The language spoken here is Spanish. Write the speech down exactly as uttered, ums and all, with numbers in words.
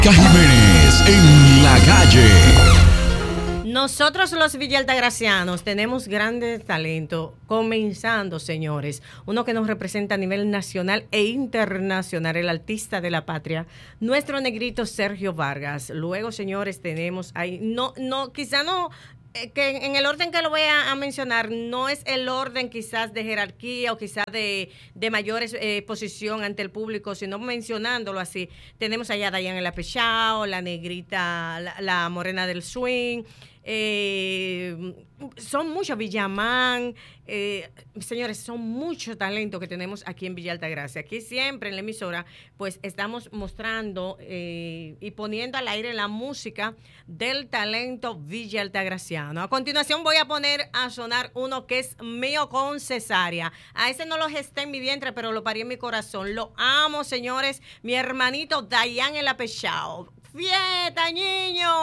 Jiménez en la calle. Nosotros los Villa Altagracianos tenemos grandes talentos, comenzando, señores, uno que nos representa a nivel nacional e internacional, el artista de la patria, nuestro negrito Sergio Vargas. Luego, señores, tenemos ahí, no, no, quizá no, eh, que en el orden que lo voy a, a mencionar, no es el orden quizás de jerarquía o quizás de, de mayor eh, posición ante el público, sino mencionándolo así. Tenemos allá a Dayan el Apechao, la negrita, la, la morena del swing. Eh, son muchos, Villamán, eh, señores, son mucho talento que tenemos aquí en Villa Altagracia. Aquí siempre en la emisora, pues estamos mostrando eh, y poniendo al aire la música del talento Villa Altagraciano. A continuación voy a poner a sonar uno que es mío con cesárea. A ese no lo gesté en mi vientre, pero lo parí en mi corazón. Lo amo, señores. Mi hermanito Dayan el Apechao. ¡Fiesta, niño!